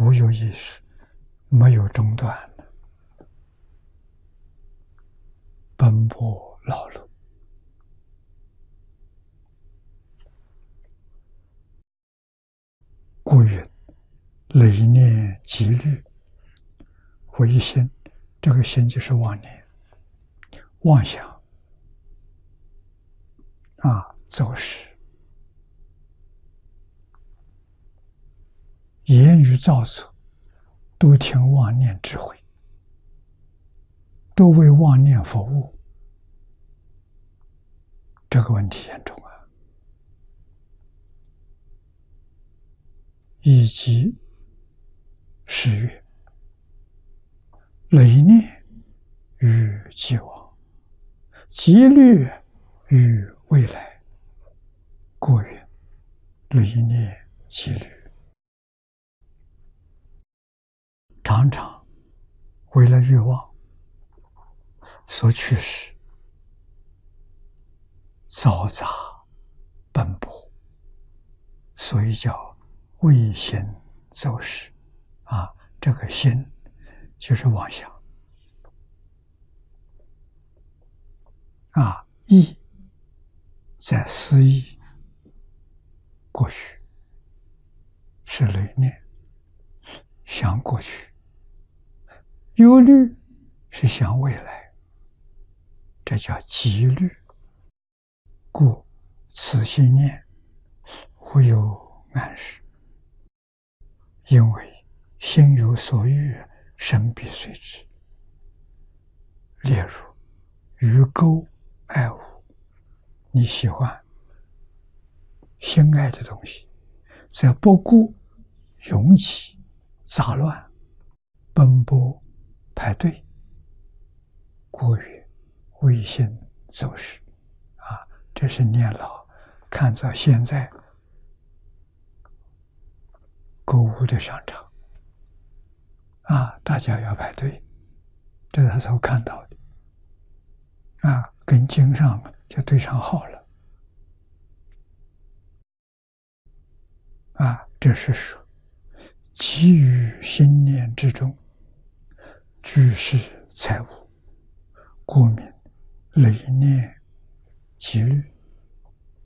无有意识，没有中断，奔波劳碌。故云：累念积虑为心，这个心就是妄念、妄想走失，言语造作都听妄念智慧，都为妄念服务，这个问题严重啊！以及是曰：累念与既往，积虑与未来。故云：累念积虑。常常为了欲望所驱使，嘈杂奔波，所以叫为心走失这个心就是妄想意在思意过去，是累念，想过去；忧虑是想未来，这叫积虑。故此心念无有暗示，因为心有所欲，身必随之。例如鱼钩爱物，你喜欢心爱的东西，在不顾拥挤杂乱奔波排队，过于为心走失这是年老看着现在购物的商场大家要排队，这是他所看到的跟经上就对上号了这是说基于心念之中居士财物，故名累念积虑。